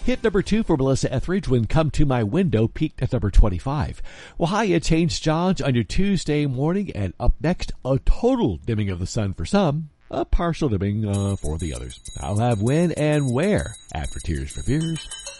Hit number 2 for Melissa Etheridge when Come to My Window peaked at number 25. Well, hi, it's Haynes Johns on your Tuesday morning, and up next, a total dimming of the sun for some, a partial dimming for the others. I'll have when and where after Tears for Fears.